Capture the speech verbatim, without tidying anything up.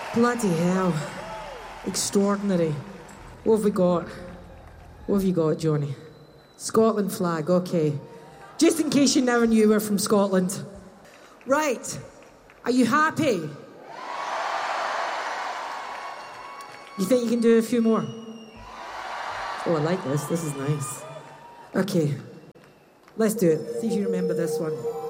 Bloody hell. Extraordinary. What have we got? What have you got, Johnny? Scotland flag, okay. Just in case you never knew we're from Scotland. Right. Are you happy? You think you can do a few more? Oh, I like this. This is nice. Okay. Let's do it. See if you remember this one.